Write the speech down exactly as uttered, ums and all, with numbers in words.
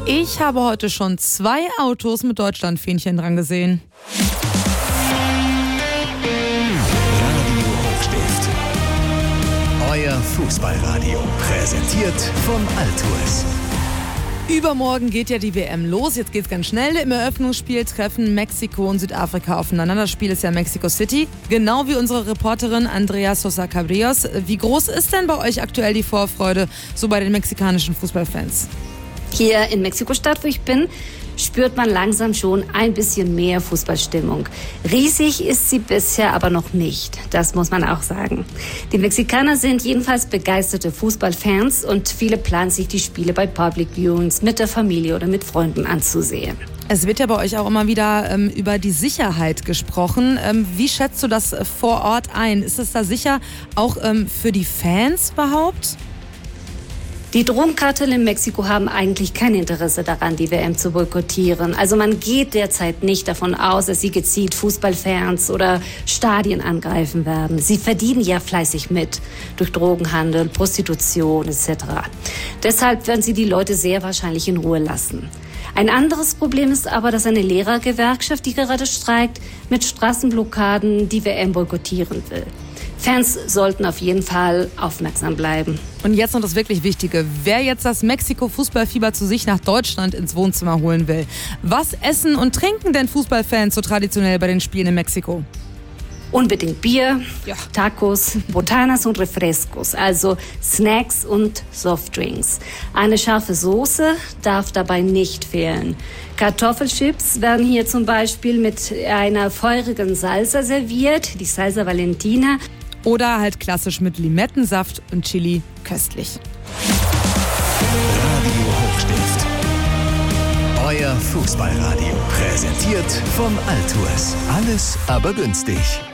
Ich habe heute schon zwei Autos mit Deutschlandfähnchen dran gesehen. Radio Hochstift. Euer Fußballradio. Präsentiert von Altours. Übermorgen geht ja die W M los. Jetzt geht's ganz schnell. Im Eröffnungsspiel treffen Mexiko und Südafrika aufeinander. Das Spiel ist ja Mexico City. Genau wie unsere Reporterin Andrea Sosa Cabrillos. Wie groß ist denn bei euch aktuell die Vorfreude so bei den mexikanischen Fußballfans? Hier in Mexiko-Stadt, wo ich bin, spürt man langsam schon ein bisschen mehr Fußballstimmung. Riesig ist sie bisher aber noch nicht, das muss man auch sagen. Die Mexikaner sind jedenfalls begeisterte Fußballfans und viele planen sich die Spiele bei Public Viewings mit der Familie oder mit Freunden anzusehen. Es wird ja bei euch auch immer wieder ähm, über die Sicherheit gesprochen. Ähm, wie schätzt du das vor Ort ein? Ist es da sicher auch ähm, für die Fans überhaupt? Die Drogenkartelle in Mexiko haben eigentlich kein Interesse daran, die W M zu boykottieren. Also man geht derzeit nicht davon aus, dass sie gezielt Fußballfans oder Stadien angreifen werden. Sie verdienen ja fleißig mit durch Drogenhandel, Prostitution et cetera. Deshalb werden sie die Leute sehr wahrscheinlich in Ruhe lassen. Ein anderes Problem ist aber, dass eine Lehrergewerkschaft, die gerade streikt, mit Straßenblockaden die W M boykottieren will. Fans sollten auf jeden Fall aufmerksam bleiben. Und jetzt noch das wirklich Wichtige. Wer jetzt das Mexiko-Fußballfieber zu sich nach Deutschland ins Wohnzimmer holen will. Was essen und trinken denn Fußballfans so traditionell bei den Spielen in Mexiko? Unbedingt Bier, ja. Tacos, Botanas und Refrescos, also Snacks und Softdrinks. Eine scharfe Soße darf dabei nicht fehlen. Kartoffelchips werden hier zum Beispiel mit einer feurigen Salsa serviert, die Salsa Valentina. Oder halt klassisch mit Limettensaft und Chili, köstlich. Radio Hochstift. Euer Fußballradio. Präsentiert von Altours. Alles aber günstig.